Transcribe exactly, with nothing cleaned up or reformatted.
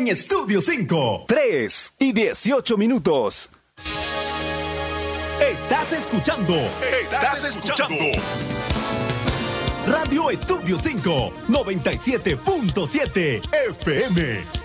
en Estudio cinco. tres y dieciocho minutos. Estás escuchando. Estás escuchando. Radio Estudio cinco, noventa y siete punto siete F M.